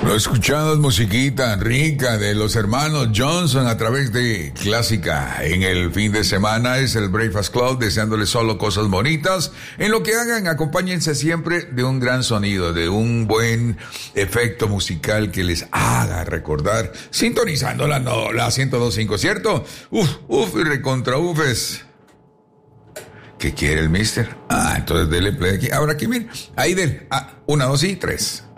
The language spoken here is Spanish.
Escuchando musiquita rica de los hermanos Johnson a través de Clásica en el fin de semana. Es el Breakfast Club deseándoles solo cosas bonitas. En lo que hagan, acompáñense siempre de un gran sonido, de un buen efecto musical que les haga recordar, sintonizando la 102.5, ¿cierto? Y recontra ufes. ¿Qué quiere el mister? Entonces dele play aquí. Ahora aquí, mire. Ahí del. 1, 2 y 3.